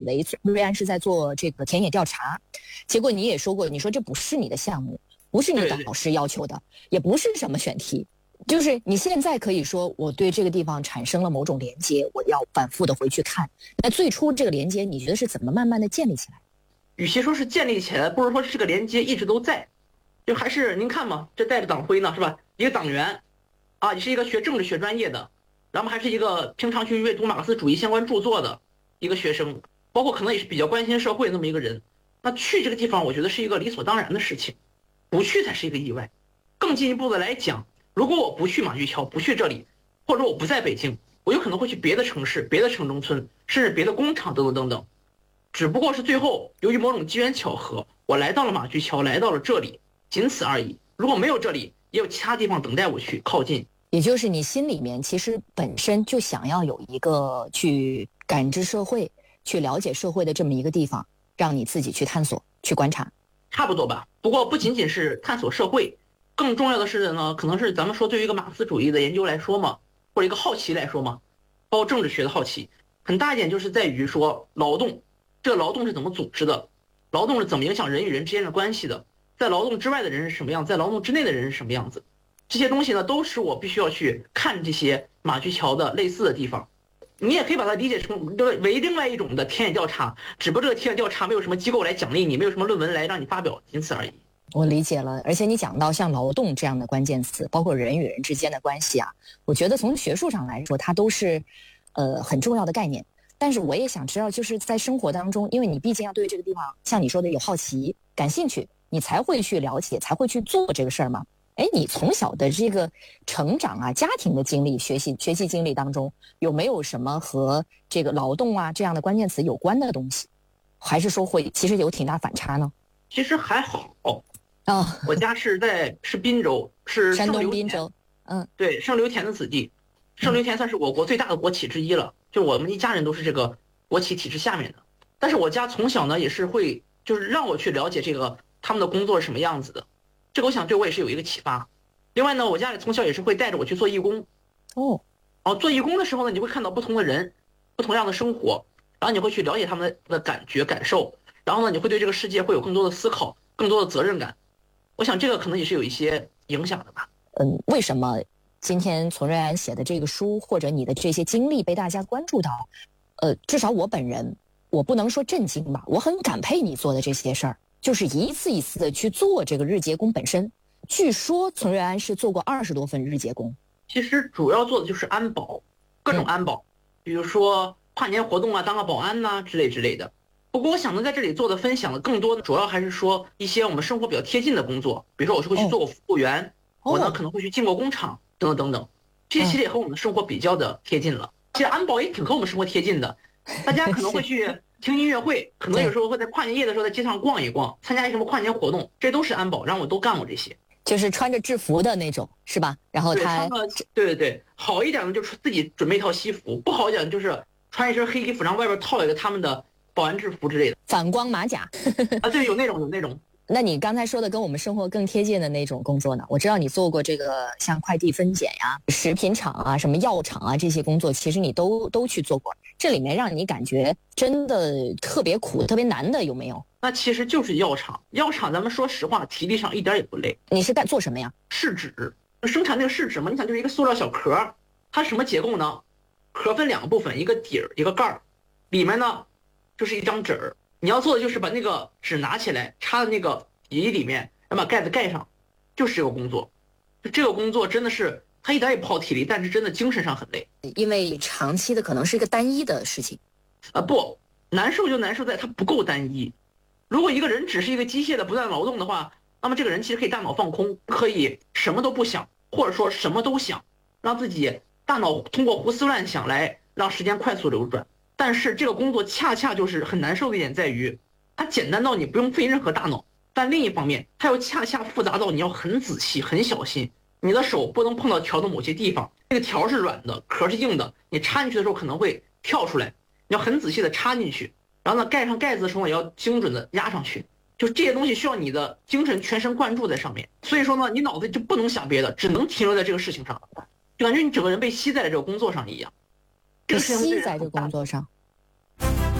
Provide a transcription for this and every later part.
为瑞安是在做这个田野调查，结果你也说过，你说这不是你的项目，不是你的老师要求的，也不是什么选题，就是你现在可以说我对这个地方产生了某种连接，我要反复的回去看。那最初这个连接，你觉得是怎么慢慢的建立起来？ 与其说是建立起来，不如说这个连接一直都在。就还是您看嘛，这带着党徽呢，是吧？一个党员，啊，你是一个学政治学专业的，然后还是一个平常去阅读马克思主义相关著作的一个学生，包括可能也是比较关心社会的那么一个人。那去这个地方，我觉得是一个理所当然的事情，不去才是一个意外。更进一步的来讲，如果我不去马驹桥，不去这里，或者说我不在北京，我有可能会去别的城市、别的城中村，甚至别的工厂等等等等。只不过是最后由于某种机缘巧合，我来到了马驹桥，来到了这里，仅此而已。如果没有这里，也有其他地方等待我去靠近。 也就是你心里面其实本身就想要有一个去感知社会、去了解社会的这么一个地方，让你自己去探索、去观察。 差不多吧。不过不仅仅是探索社会，更重要的是呢，可能是咱们说对于一个马克思主义的研究来说嘛，或者一个好奇来说嘛，包括政治学的好奇，很大一点就是在于说劳动，这个劳动是怎么组织的，劳动是怎么影响人与人之间的关系的，在劳动之外的人是什么样，在劳动之内的人是什么样子。这些东西呢，都是我必须要去看这些马驹桥的类似的地方。你也可以把它理解成为另外一种的田野调查，只不过这个田野调查没有什么机构来奖励你，没有什么论文来让你发表，仅此而已。 我理解了，而且你讲到像劳动这样的关键词，包括人与人之间的关系啊，我觉得从学术上来说，它都是很重要的概念。但是我也想知道，就是在生活当中，因为你毕竟要对这个地方，像你说的有好奇、感兴趣，你才会去了解，才会去做这个事儿嘛。哎，你从小的这个成长啊，家庭的经历、学习经历当中，有没有什么和这个劳动啊这样的关键词有关的东西？还是说会其实有挺大反差呢？ 其实还好啊， 我家是滨州，是山东圣刘田， 滨州， 对，圣刘田的子弟。圣刘田算是我国最大的国企之一了，就我们一家人都是这个国企体制下面的。但是我家从小呢也是会，就是让我去了解这个他们的工作是什么样子的，这个我想对我也是有一个启发。另外呢，我家里从小也是会带着我去做义工。做义工的时候呢，你会看到不同的人，不同样的生活，然后你会去了解他们的感觉感受，然后呢，你会对这个世界会有更多的思考，更多的责任感。我想这个可能也是有一些影响的吧。 为什么今天丛瑞安写的这个书，或者你的这些经历被大家关注到？至少我本人，我不能说震惊吧，我很感佩你做的这些事儿，就是一次一次的去做这个日结工本身。据说丛瑞安是做过20多份日结工。 其实主要做的就是安保，各种安保，比如说跨年活动啊，当个保安呐、之类的。不过我想呢，在这里做的分享的更多的，主要还是说一些我们生活比较贴近的工作，比如说我是会去做过服务员，我呢可能会去进过工厂等等等等，这些其实也和我们的生活比较的贴近了。其实安保也挺和我们生活贴近的，大家可能会去听音乐会，可能有时候会在跨年夜的时候在街上逛一逛，参加一什么跨年活动，这都是安保，然后我都干过这些。 就是穿着制服的那种，是吧？然后他对，好一点的就是自己准备一套西服，不好一点的就是穿一身黑衣服，然后外边套一个他们的保安制服之类的， 反光马甲啊，对，有那种。 那你刚才说的跟我们生活更贴近的那种工作呢？我知道你做过这个像快递分拣呀、食品厂啊、什么药厂啊这些工作，其实你都去做过。这里面让你感觉真的特别苦、特别难的有没有？ 那其实就是药厂，咱们说实话，体力上一点也不累。 你是做什么呀？ 试纸，生产那个试纸嘛，你想就是一个塑料小壳，它什么结构呢？壳分2个部分，一个底儿，一个盖儿，里面呢就是一张纸儿。你要做的就是把那个纸拿起来，插在那个底里面，然后把盖子盖上，就是这个工作。这个工作真的是它一点也不耗体力，但是真的精神上很累， 因为长期的可能是一个单一的事情。 不难受就难受在它不够单一。如果一个人只是一个机械的不断劳动的话，那么这个人其实可以大脑放空，可以什么都不想，或者说什么都想，让自己大脑通过胡思乱想来让时间快速流转。但是这个工作恰恰就是很难受的一点在于，它简单到你不用费任何大脑，但另一方面它又恰恰复杂到你要很仔细很小心，你的手不能碰到条的某些地方，这个条是软的，壳是硬的，你插进去的时候可能会跳出来，你要很仔细的插进去，然后呢盖上盖子的时候也要精准的压上去，就这些东西需要你的精神全神贯注在上面。所以说呢，你脑子就不能想别的，只能停留在这个事情上，就感觉你整个人被吸在了这个工作上一样。 被吸在这个工作上。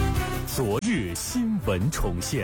昨日新闻重现。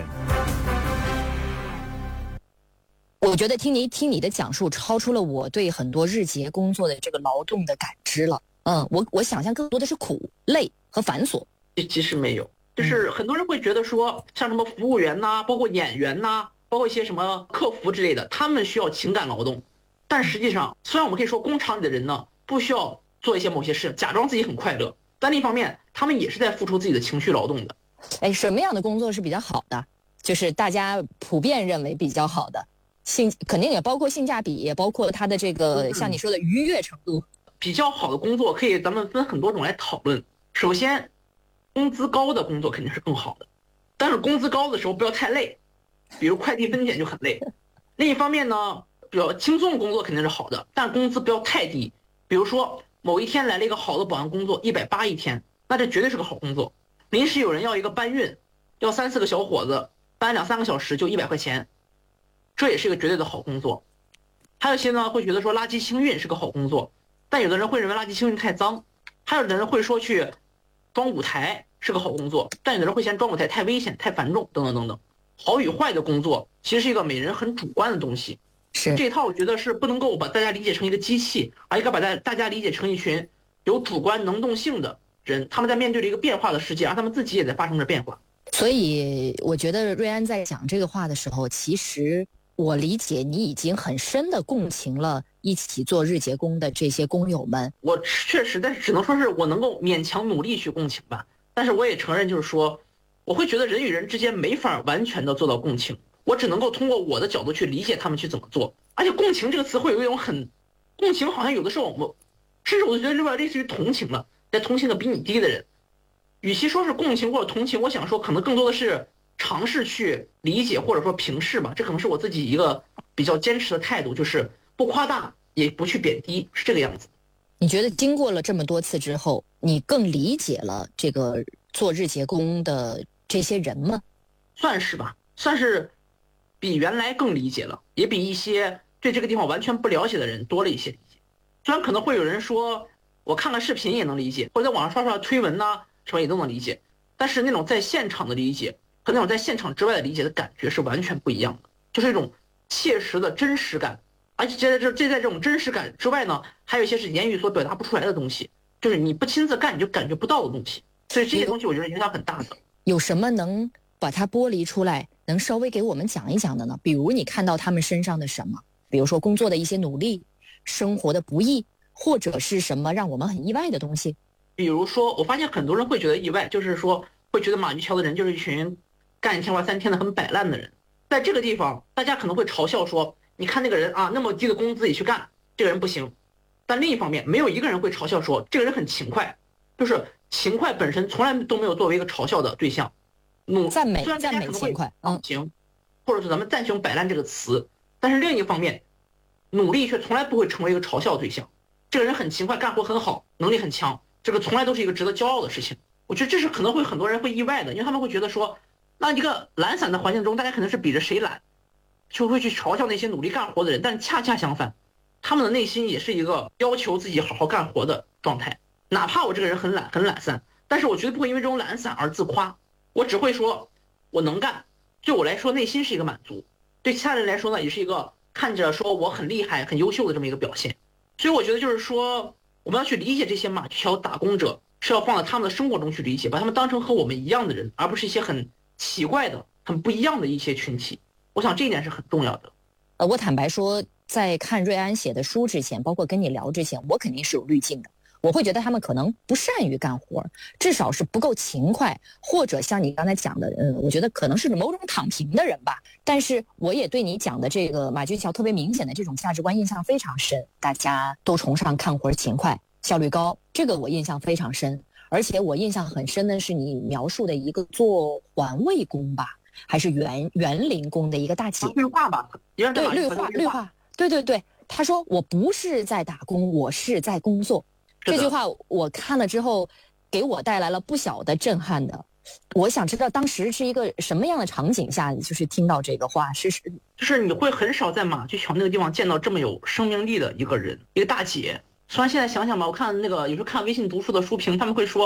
我觉得听你的讲述，超出了我对很多日结工作的这个劳动的感知了。我想象更多的是苦、累和繁琐。 其实没有，就是很多人会觉得说，像什么服务员呐，包括演员呐，包括一些什么客服之类的，他们需要情感劳动。但实际上，虽然我们可以说工厂里的人呢，不需要做一些某些事，假装自己很快乐，但另一方面，他们也是在付出自己的情绪劳动的。 什么样的工作是比较好的？就是大家普遍认为比较好的，肯定也包括性价比，也包括它的这个像你说的愉悦程度。 比较好的工作可以咱们分很多种来讨论。首先，工资高的工作肯定是更好的，但是工资高的时候不要太累，比如快递分拣就很累。另一方面呢，比较轻松的工作肯定是好的，但工资不要太低。比如说某一天来了一个好的保安工作，180一天，那这绝对是个好工作。临时有人要一个搬运，要3、4个小伙子搬2、3个小时就100块钱，这也是一个绝对的好工作。还有一些呢会觉得说垃圾清运是个好工作，但有的人会认为垃圾清运太脏，还有的人会说去装舞台是个好工作，但有的人会嫌装舞台太危险、太繁重等等等等。好与坏的工作其实是一个每人很主观的东西， 是这一套我觉得是不能够把大家理解成一个机器，而应该把大家理解成一群有主观能动性的人，他们在面对着一个变化的世界，而他们自己也在发生着变化。 所以我觉得瑞安在讲这个话的时候，其实我理解你已经很深的共情了一起做日结工的这些工友们。 我确实，但是只能说是我能够勉强努力去共情吧。但是我也承认，就是说，我会觉得人与人之间没法完全的做到共情，我只能够通过我的角度去理解他们去怎么做。而且共情这个词会有一种共情好像有的时候甚至我觉得有点类似于同情了，在同情的比你低的人。与其说是共情或者同情，我想说可能更多的是尝试去理解或者说平视吧，这可能是我自己一个比较坚持的态度，就是不夸大也不去贬低，是这个样子。 你觉得经过了这么多次之后，你更理解了这个做日结工的这些人吗？ 算是吧，算是比原来更理解了，也比一些对这个地方完全不了解的人多了一些理解。虽然可能会有人说我看看视频也能理解，或者在网上刷推文呐，什么也都能理解，但是那种在现场的理解和那种在现场之外的理解的感觉是完全不一样的，就是一种切实的真实感。而且在这种真实感之外呢，还有一些是言语所表达不出来的东西，就是你不亲自干你就感觉不到的东西。所以这些东西我觉得影响很大的。 有什么能把它剥离出来，能稍微给我们讲一讲的呢？比如你看到他们身上的什么？比如说工作的一些努力，生活的不易，或者是什么让我们很意外的东西？ 比如说，我发现很多人会觉得意外，就是说会觉得马玉桥的人就是一群干1天玩3天的很摆烂的人。在这个地方，大家可能会嘲笑说，你看那个人啊，那么低的工资也去干，这个人不行。但另一方面，没有一个人会嘲笑说这个人很勤快，就是勤快本身从来都没有作为一个嘲笑的对象。 赞美勤快， 行，或者是咱们赞雄摆烂这个词，但是另一方面，努力却从来不会成为一个嘲笑对象。这个人很勤快，干活很好，能力很强，这个从来都是一个值得骄傲的事情。我觉得这是可能会很多人会意外的，因为他们会觉得说，那一个懒散的环境中，大家可能是比着谁懒，就会去嘲笑那些努力干活的人。但恰恰相反，他们的内心也是一个要求自己好好干活的状态。哪怕我这个人很懒散，但是我绝对不会因为这种懒散而自夸，我只会说我能干。对我来说，内心是一个满足；对其他人来说呢，也是一个看着说我很厉害、很优秀的这么一个表现。所以我觉得就是说，我们要去理解这些马桥打工者，是要放在他们的生活中去理解，把他们当成和我们一样的人，而不是一些很奇怪的、很不一样的一些群体。我想这一点是很重要的。 我坦白说，在看瑞安写的书之前，包括跟你聊之前，我肯定是有滤镜的。我会觉得他们可能不善于干活，至少是不够勤快，或者像你刚才讲的，我觉得可能是某种躺平的人吧。但是我也对你讲的这个马驹桥特别明显的这种价值观印象非常深，大家都崇尚干活勤快、效率高，这个我印象非常深。而且我印象很深的是你描述的一个做环卫工吧，还是园林工的一个大姐， 绿化吧， 对，绿化，对，她说我不是在打工，我是在工作。这句话我看了之后，给我带来了不小的震撼的。我想知道当时是一个什么样的场景下，就是听到这个话， 就是你会很少在马驹桥那个地方见到这么有生命力的一个人，一个大姐。虽然现在想想吧，我看那个有时候看微信读书的书评，他们会说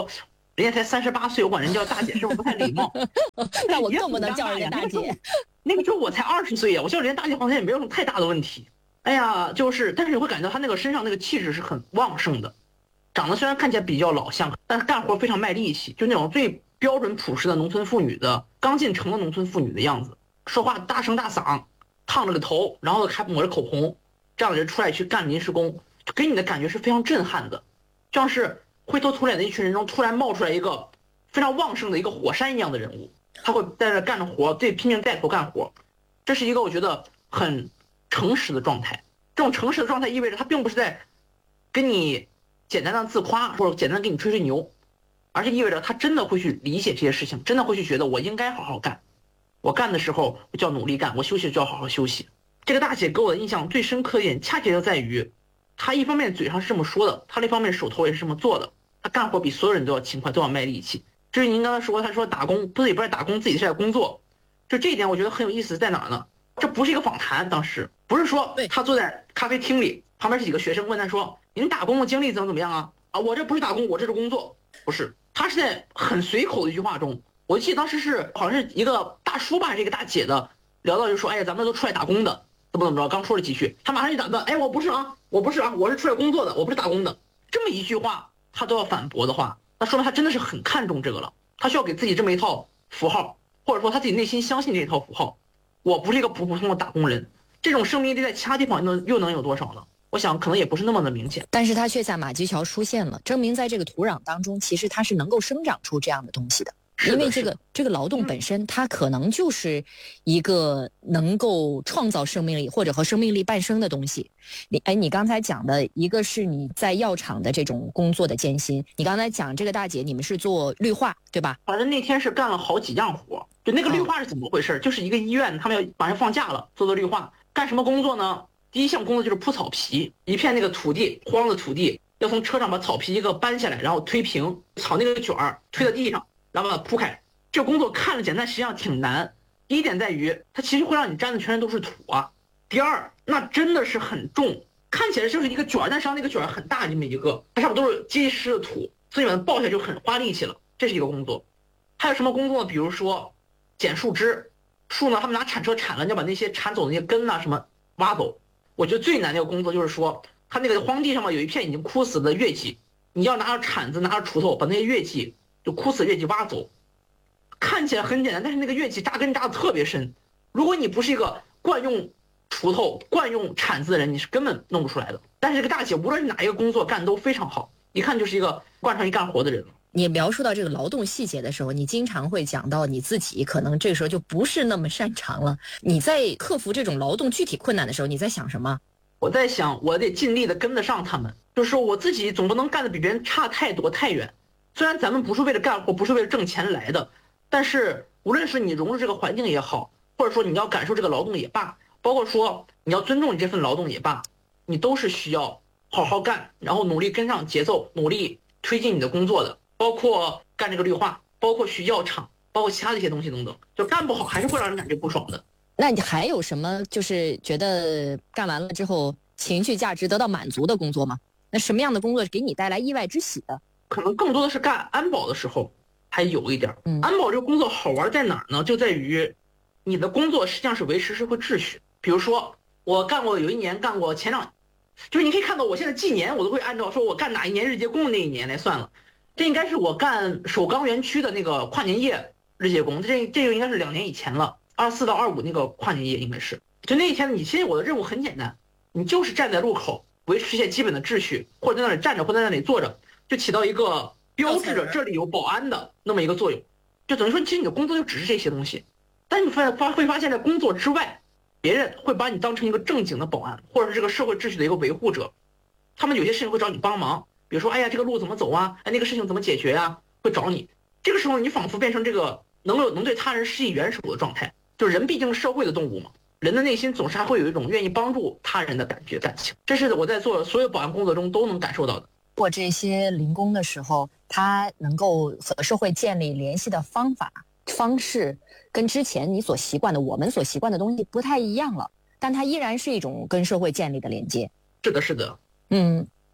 人家才38岁，我管人叫大姐是不是不太礼貌？ 那我更不能叫人家大姐。 那个时候我才20岁呀，我叫人家大姐好像也没有什么太大的问题。哎呀，但是你会感觉到他那个身上那个气质是很旺盛的，长得虽然看起来比较老相，但是干活非常卖力气，就那种最标准朴实的农村妇女的刚进城的农村妇女的样子，说话大声大嗓，烫着个头，然后还抹着口红，这样的人出来去干临时工，就给你的感觉是非常震撼的，像是灰头土脸的一群人中突然冒出来一个非常旺盛的一个火山一样的人物，他会在这干着活，对，拼命带头干活，这是一个我觉得很诚实的状态。这种诚实的状态意味着他并不是在跟你简单的自夸或者简单给你吹吹牛，而且意味着他真的会去理解这些事情，真的会去觉得我应该好好干，我干的时候就要努力干，我休息就要好好休息。这个大姐给我的印象最深刻一点，恰恰就在于她一方面嘴上是这么说的，她另一方面手头也是这么做的，她干活比所有人都要勤快，都要卖力气。至于您刚才说，她说打工不是也不是打工，自己是在工作，就这一点我觉得很有意思在哪儿呢？这不是一个访谈，当时不是说他坐在咖啡厅里，旁边是几个学生问他说：“您打工的经历怎么样啊？”啊，我这不是打工，我这是工作。不是，他是在很随口的一句话中，我记得当时是好像是一个大叔吧，这个大姐的聊到就说：“哎呀，咱们都出来打工的，怎么着？”刚说了几句，他马上就打断：“哎，我不是啊，我不是啊，我是出来工作的，我不是打工的。”这么一句话他都要反驳的话，那说明他真的是很看重这个了，他需要给自己这么一套符号，或者说他自己内心相信这一套符号。我不是一个普通的打工人，这种生命力在其他地方又能有多少呢？我想可能也不是那么的明显， 但是它却在马驹桥出现了，证明在这个土壤当中，其实它是能够生长出这样的东西的。因为这个劳动本身，它可能就是一个能够创造生命力或者和生命力伴生的东西。你刚才讲的一个是你在药厂的这种工作的艰辛，你刚才讲这个大姐你们是做绿化对吧？ 反正那天是干了好几样活，就那个绿化是怎么回事？就是一个医院他们要马上放假了，做绿化，干什么工作呢？第一项工作就是铺草皮，一片那个土地荒的土地，要从车上把草皮一个搬下来，然后推平，草那个卷儿推到地上，然后把它铺开。这个工作看着简单，实际上挺难。第一点在于，它其实会让你沾的全都是土啊。第二，那真的是很重，看起来就是一个卷儿，但实际上那个卷儿很大，这么一个，它上面都是结实的土，所以把它抱下来就很花力气了。这是一个工作。还有什么工作呢？比如说剪树枝，树呢，他们拿铲车铲了，你要把那些铲走的那些根啊什么挖走。我觉得最难的一个工作就是说，它那个荒地上面有一片已经枯死的月季，你要拿着铲子拿着锄头把那些月季就枯死的月季挖走。看起来很简单，但是那个月季扎根扎的特别深，如果你不是一个惯用锄头惯用铲子的人，你是根本弄不出来的。但是这个大姐无论是哪一个工作干都非常好，一看就是一个惯常于干活的人。 你描述到这个劳动细节的时候，你经常会讲到你自己可能这个时候就不是那么擅长了。你在克服这种劳动具体困难的时候，你在想什么？ 我在想我得尽力的跟得上他们，就是说我自己总不能干得比别人差太多太远。虽然咱们不是为了干活，不是为了挣钱来的，但是无论是你融入这个环境也好，或者说你要感受这个劳动也罢，包括说你要尊重你这份劳动也罢，你都是需要好好干，然后努力跟上节奏，努力推进你的工作的。包括干这个绿化，包括去药厂，包括其他的一些东西等等，就干不好还是会让人感觉不爽的。 那你还有什么就是觉得干完了之后情绪价值得到满足的工作吗？那什么样的工作给你带来意外之喜的？ 可能更多的是干安保的时候还有一点。安保这个工作好玩在哪儿呢？就在于你的工作实际上是维持社会秩序。比如说我有一年干过就是你可以看到我现在纪年我都会按照说我干哪一年日结工的那一年来算了。这应该是我干首钢园区的那个跨年夜日结工，这个应该是2年以前了，24到25那个跨年夜应该是。就那一天，其实我的任务很简单，你就是站在路口维持一些基本的秩序，或者在那里站着，或者在那里坐着，就起到一个标志着这里有保安的那么一个作用。就等于说，其实你的工作就只是这些东西，但你会发现在工作之外，别人会把你当成一个正经的保安，或者是这个社会秩序的一个维护者，他们有些事情会找你帮忙。比如说，哎呀，这个路怎么走啊？哎，那个事情怎么解决啊？会找你。这个时候，你仿佛变成这个能对他人施以援手的状态。就是人毕竟是社会的动物嘛，人的内心总是还会有一种愿意帮助他人的感情。这是我在做所有保安工作中都能感受到的。 做这些零工的时候，他能够和社会建立联系的方式，跟之前我们所习惯的东西不太一样了，但它依然是一种跟社会建立的连接。 是的，是的。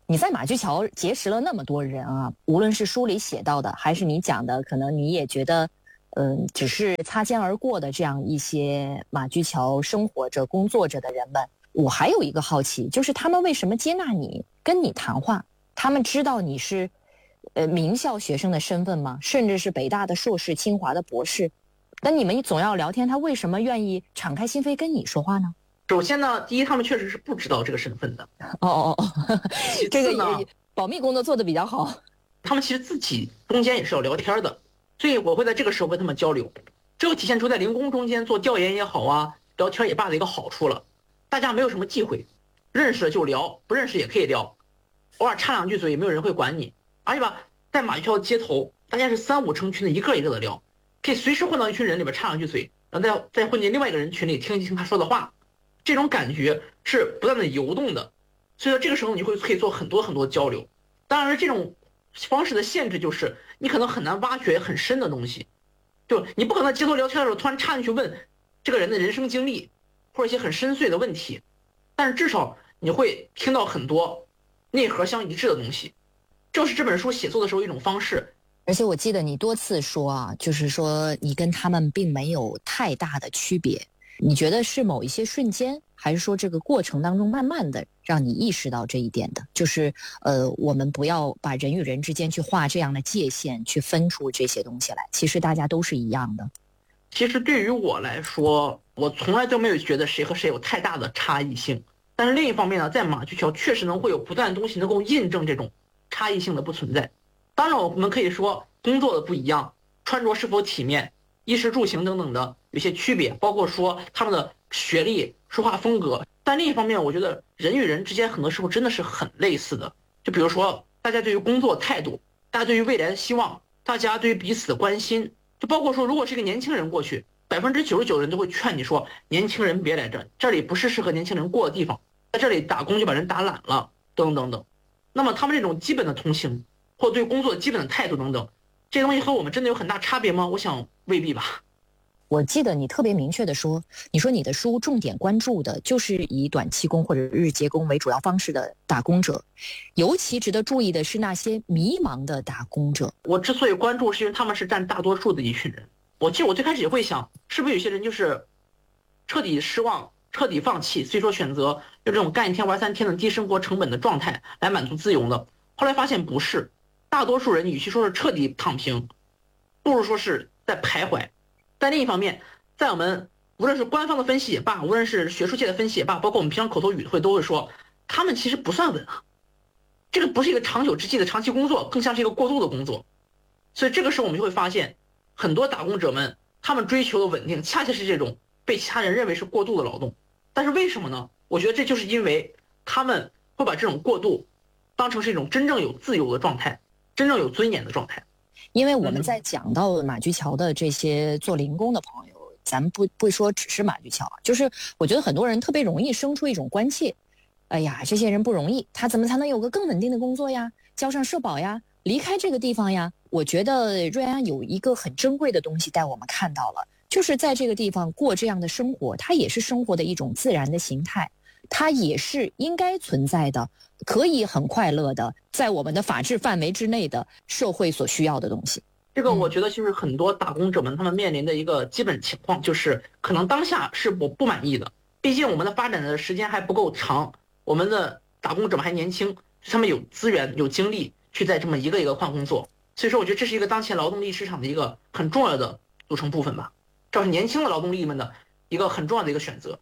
你在马驹桥结识了那么多人啊，无论是书里写到的，还是你讲的，可能你也觉得，只是擦肩而过的这样一些马驹桥生活着、工作着的人们，我还有一个好奇，就是他们为什么接纳你，跟你谈话？他们知道你是，名校学生的身份吗？甚至是北大的硕士、清华的博士？但你们总要聊天，他为什么愿意敞开心扉跟你说话呢？ 首先呢，第一，他们确实是不知道这个身份的。 这个也保密工作做得比较好。 他们其实自己中间也是要聊天的，所以我会在这个时候跟他们交流。这个体现出在零工中间做调研也好啊，聊天也罢的一个好处了。大家没有什么忌讳，认识了就聊，不认识也可以聊，偶尔插两句嘴也没有人会管你。而且吧，在马驹桥街头，大家是3、5成群的，一个一个的聊，可以随时混到一群人里边插两句嘴，然后再混进另外一个人群里听一听他说的话。这种感觉是不断的游动的，所以说这个时候你可以做很多很多交流。当然这种方式的限制就是你可能很难挖掘很深的东西，就你不可能街头聊天的时候突然插进去问这个人的人生经历或者一些很深邃的问题，但是至少你会听到很多内核相一致的东西，这是这本书写作的时候一种方式。 而且我记得你多次说啊，就是说你跟他们并没有太大的区别。你觉得是某一些瞬间，还是说这个过程当中慢慢的让你意识到这一点的？就是我们不要把人与人之间去画这样的界限，去分出这些东西来。其实大家都是一样的。 其实对于我来说，我从来都没有觉得谁和谁有太大的差异性。但是另一方面呢，在马驹桥确实会有不断的东西能够印证这种差异性的不存在。当然我们可以说工作的不一样，穿着是否体面，衣食住行等等的有些区别，包括说他们的学历、说话风格。但另一方面，我觉得人与人之间很多时候真的是很类似的。就比如说大家对于工作态度，大家对于未来的希望，大家对于彼此的关心，就包括说如果是一个年轻人过去，99%的人都会劝你说年轻人别来这里不是适合年轻人过的地方，在这里打工就把人打懒了等等等。那么他们这种基本的同情或对工作基本的态度等等，这些东西和我们真的有很大差别吗？我想未必吧。 我记得你特别明确地说，你说你的书重点关注的就是以短期工或者日结工为主要方式的打工者，尤其值得注意的是那些迷茫的打工者。 我之所以关注，是因为他们是占大多数的一群人。我最开始也会想，是不是有些人就是彻底失望、彻底放弃，所以说选择用这种干1天玩3天的低生活成本的状态来满足自由的。后来发现不是，大多数人与其说是彻底躺平，不如说是在徘徊。但另一方面，在我们无论是官方的分析也罢，无论是学术界的分析也罢，包括我们平常口头语都会说，他们其实不算稳啊。这个不是一个长久之计的长期工作，更像是一个过渡的工作。所以这个时候我们就会发现，很多打工者们他们追求的稳定，恰恰是这种被其他人认为是过渡的劳动。但是为什么呢？我觉得这就是因为他们会把这种过渡当成是一种真正有自由的状态，真正有尊严的状态。 因为我们在讲到马驹桥的这些做零工的朋友，咱们不会说只是马驹桥，就是我觉得很多人特别容易生出一种关切，哎呀，这些人不容易，他怎么才能有个更稳定的工作呀，交上社保呀，离开这个地方呀。我觉得瑞安有一个很珍贵的东西带我们看到了，就是在这个地方过这样的生活，它也是生活的一种自然的形态，它也是应该存在的，可以很快乐的在我们的法治范围之内的社会所需要的东西。 这个我觉得就是很多打工者们他们面临的一个基本情况，就是可能当下是我不满意的，毕竟我们的发展的时间还不够长，我们的打工者们还年轻，他们有资源有精力去在这么一个一个换工作。所以说我觉得这是一个当前劳动力市场的一个很重要的组成部分吧，这是年轻的劳动力们的一个很重要的一个选择。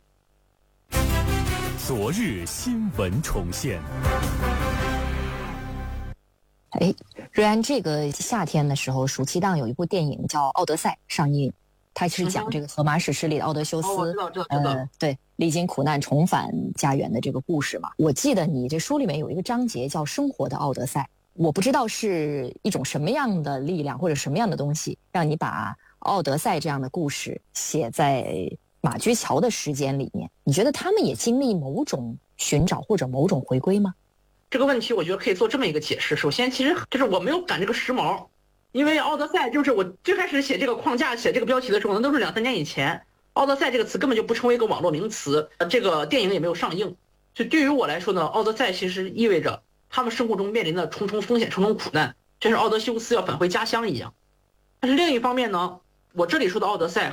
昨日新闻重现。 瑞安，这个夏天的时候，暑期档有一部电影叫《奥德赛》上映，它是讲这个荷马史诗里的奥德修斯， 知道， 对，历经苦难重返家园的这个故事嘛。我记得你这书里面有一个章节叫《生活的奥德赛》，我不知道是一种什么样的力量或者什么样的东西，让你把奥德赛这样的故事写在马驹桥的时间里面。你觉得他们也经历某种寻找或者某种回归吗？ 这个问题我觉得可以做这么一个解释。首先其实就是我没有赶这个时髦，因为奥德赛就是我最开始写这个框架写这个标题的时候都是2、3年以前，奥德赛这个词根本就不成为一个网络名词，这个电影也没有上映。所以对于我来说呢，奥德赛其实意味着他们生活中面临的重重风险、重重苦难，就像奥德修斯要返回家乡一样。但是另一方面呢，我这里说的奥德赛